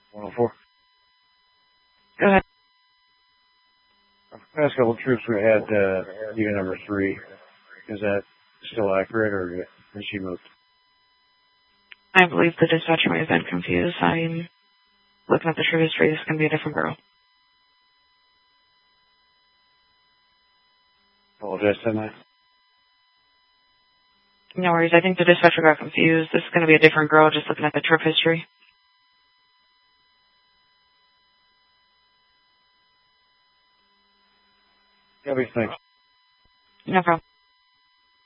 104. Go ahead. Past couple of trips we had unit number 3. Is that still accurate, or has she moved? I believe the dispatcher may have been confused. I'm looking at the trip history. This is going to be a different girl. Apologize for that. No worries. I think the dispatcher got confused. This is going to be a different girl, just looking at the trip history. Gabby, thanks. No problem.